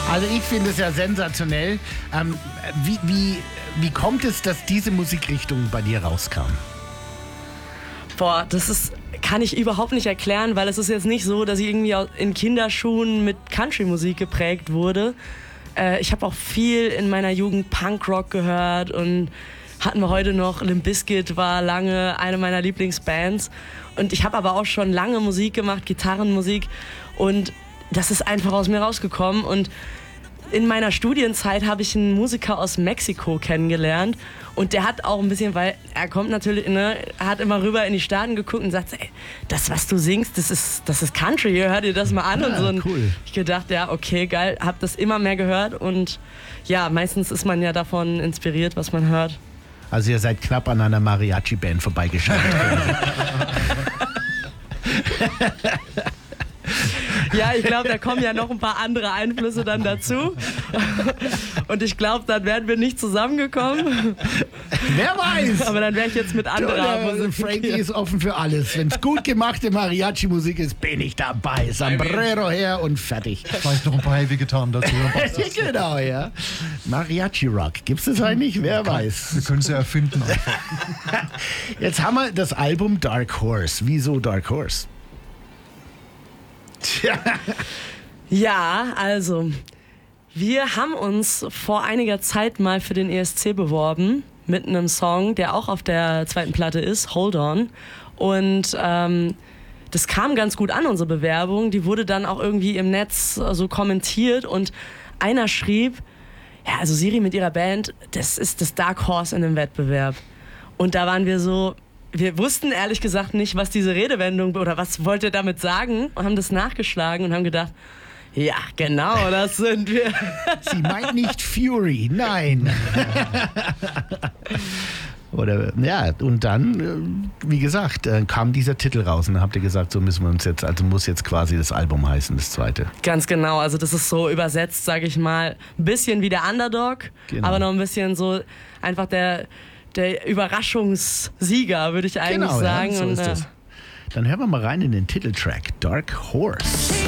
Also ich finde es ja sensationell. Wie kommt es, dass diese Musikrichtung bei dir rauskam? Boah, kann ich überhaupt nicht erklären, weil es ist jetzt nicht so, dass ich irgendwie in Kinderschuhen mit Country-Musik geprägt wurde. Ich habe auch viel in meiner Jugend Punkrock gehört und hatten wir heute noch. Limp Bizkit war lange eine meiner Lieblingsbands. Und ich habe aber auch schon lange Musik gemacht, Gitarrenmusik. Und das ist einfach aus mir rausgekommen. Und in meiner Studienzeit habe ich einen Musiker aus Mexiko kennengelernt. Und der hat auch ein bisschen, weil er kommt natürlich, er hat immer rüber in die Staaten geguckt und sagt, ey, das, was du singst, das ist Country, hör dir das mal an. Und so. Und cool. Ich gedacht, ja, okay, geil, hab das immer mehr gehört. Und ja, meistens ist man ja davon inspiriert, was man hört. Also ihr seid knapp an einer Mariachi-Band vorbeigeschaut. Ja, ich glaube, da kommen ja noch ein paar andere Einflüsse dann dazu. Und ich glaube, dann wären wir nicht zusammengekommen. Wer weiß? Aber dann wäre ich jetzt mit anderer Musik. Frankie ist offen für alles. Wenn es gut gemachte Mariachi-Musik ist, bin ich dabei. Sombrero her und fertig. Vielleicht noch ein paar Heavy-Gitarren dazu. Genau, ja. Mariachi-Rock. Gibt es das eigentlich? Wer weiß. Wir können es ja erfinden einfach. Jetzt haben wir das Album Dark Horse. Wieso Dark Horse? Tja. Ja, also wir haben uns vor einiger Zeit mal für den ESC beworben mit einem Song, der auch auf der zweiten Platte ist, Hold On. Und das kam ganz gut an, unsere Bewerbung. Die wurde dann auch irgendwie im Netz so kommentiert und einer schrieb, ja, also Siri mit ihrer Band, das ist das Dark Horse in einem Wettbewerb. Und da waren wir so, wir wussten ehrlich gesagt nicht, was diese Redewendung oder was wollte er damit sagen und haben das nachgeschlagen und haben gedacht, ja, genau, das sind wir. Sie meint nicht Fury, nein. Oder, ja, und dann, wie gesagt, kam dieser Titel raus und dann habt ihr gesagt, so müssen wir uns jetzt, also muss jetzt quasi das Album heißen, das zweite. Ganz genau, also das ist so übersetzt, sage ich mal, ein bisschen wie der Underdog, genau. Aber noch ein bisschen so einfach der Überraschungssieger, würde ich eigentlich sagen. Ja, so ist das. Dann hören wir mal rein in den Titeltrack Dark Horse.